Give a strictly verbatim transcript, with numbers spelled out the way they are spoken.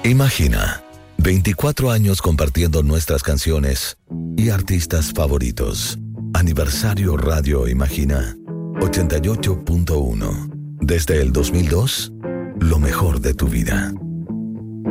Imagina, veinticuatro años compartiendo nuestras canciones y artistas favoritos. Aniversario Radio Imagina, ochenta y ocho punto uno. Desde el dos mil dos, lo mejor de tu vida.